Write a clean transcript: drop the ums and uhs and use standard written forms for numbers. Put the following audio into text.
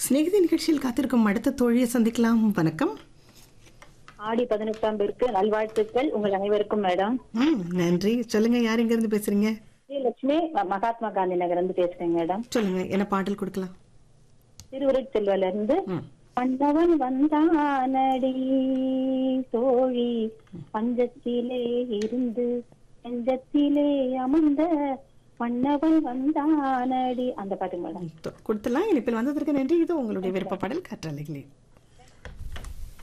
சிநேகிதி நிகழ்ச்சியில் காத்திருக்கும் அடுத்த தோழியை சந்திக்கலாம். வணக்கம். ஆடி 18ஆம் பேருக்கு நல்வாழ்த்துக்கள் உங்கள் அனைவருக்கும் மேடம். நன்றி. சொல்லுங்க, யார் எங்க இருந்து பேசுறீங்க? லட்சுமி, மகாத்மா காந்தி நகர் இருந்து பேசுறேன் மேடம். சொல்லுங்க, என்ன பாடல் கொடுக்கலாம்? திருவுருட்செல்வல இருந்து பண்டவன் வந்தானடி தோழி பஞ்சத்திலே இருந்து நெஞ்சத்திலே அமர்ந்த மன்னவன் வந்தானடி, அந்த பாட்டு மேடம் கொடுத்தலாம். இனிப்பில் வந்ததற்கு நன்றி. இது உங்களுடைய விருப்ப பாடல் காற்றலைகளே.